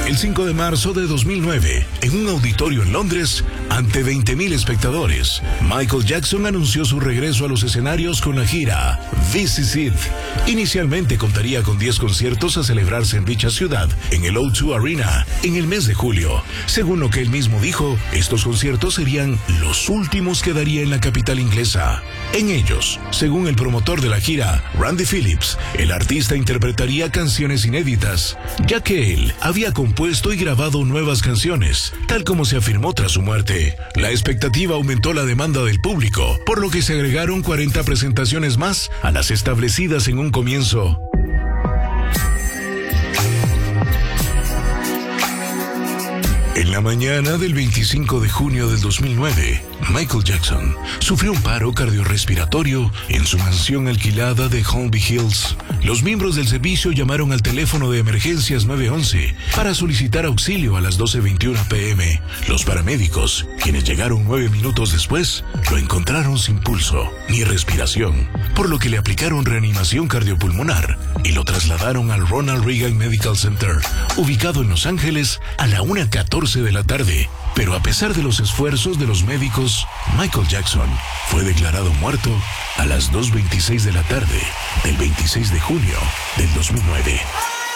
El 5 de marzo de 2009, en un auditorio en Londres, ante 20.000 espectadores, Michael Jackson anunció su regreso a los escenarios con la gira This Is It. Inicialmente contaría con 10 conciertos a celebrarse en dicha ciudad, en el O2 Arena, en el mes de julio. Según lo que él mismo dijo, estos conciertos serían los últimos que daría en la capital inglesa. En ellos, según el promotor de la gira, Randy Phillips, el artista interpretaría canciones inéditas, ya que él había compuesto y grabado nuevas canciones, tal como se afirmó tras su muerte. La expectativa aumentó la demanda del público, por lo que se agregaron 40 presentaciones más a las establecidas en un comienzo. En la mañana del 25 de junio del 2009, Michael Jackson sufrió un paro cardiorrespiratorio en su mansión alquilada de Holmby Hills. Los miembros del servicio llamaron al teléfono de emergencias 911 para solicitar auxilio a las 12:21 p.m. Los paramédicos, quienes llegaron 9 minutos después, lo encontraron sin pulso ni respiración, por lo que le aplicaron reanimación cardiopulmonar y lo trasladaron al Ronald Reagan Medical Center, ubicado en Los Ángeles, a la 1:14 de la tarde. Pero a pesar de los esfuerzos de los médicos, Michael Jackson fue declarado muerto a las 2:26 de la tarde del 26 de junio del 2009.